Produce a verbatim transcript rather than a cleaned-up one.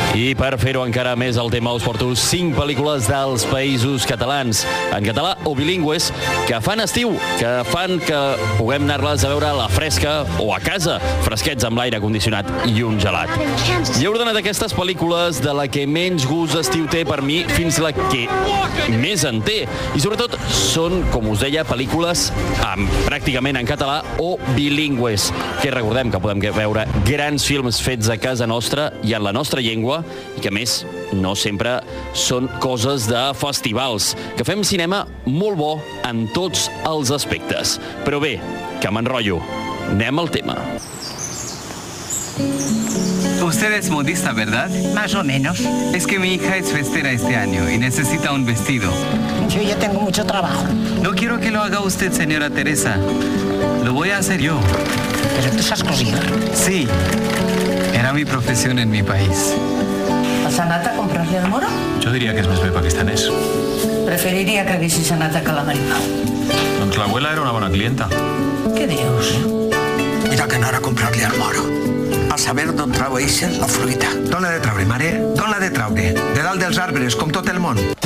I per fer-ho encara més al tema us porto cinc pel·lícules dels països catalans, en català o bilingües, que fan estiu, que fan que puguem anar-les a veure a la fresca o a casa, fresquets amb l'aire condicionat i un gelat. I he ordenat aquestes pel·lícules de la que menys gust estiu té per mi fins la que més en té. I sobretot són, com us deia, pel·lícules amb, pràcticament en català o bilingües, que recordem que podem veure grans films fets a casa nostra i en la nostra llengua, i que a més no sempre són coses de festivals, que fem cinema molt bo en tots els aspectes. Però bé, que m'enrotllo. Anem al tema. Usted es modista, ¿verdad? Más o menos. Es que mi hija es festera este año y necesita un vestido. Yo ya tengo mucho trabajo. No quiero que lo haga usted, señora Teresa. Lo voy a hacer yo. ¿Pero tú sabes coser? Sí. Era mi profesión en mi país. ¿Has anat a comprar-li el moro? Jo diria que és més bé pakistanès. Preferiria que haguessis anat a Calamaripau. Doncs l'abuela era una bona clienta. Què dius? Mira que anar a comprar-li el moro. A saber d'on trau eixa la fruita. D'on l'ha de traure, mare? D'on l'ha de traure? De dalt dels arbres, com tot el món.